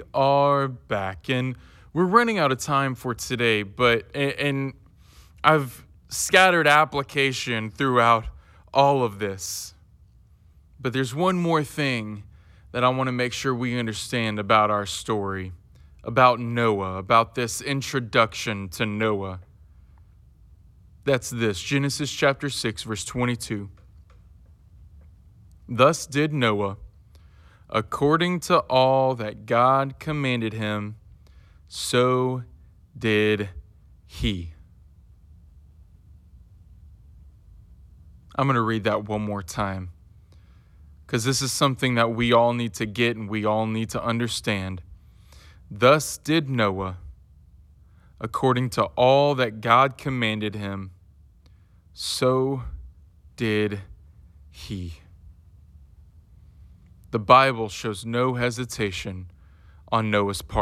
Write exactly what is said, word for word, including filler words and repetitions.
we are back, and we're running out of time for today, but and, and I've scattered application throughout all of this. But there's one more thing that I want to make sure we understand about our story, about Noah, about this introduction to Noah. That's this, Genesis chapter six, verse twenty-two. Thus did Noah, according to all that God commanded him, so did he. I'm going to read that one more time, because this is something that we all need to get and we all need to understand. Thus did Noah, according to all that God commanded him, so did he. The Bible shows no hesitation on Noah's part.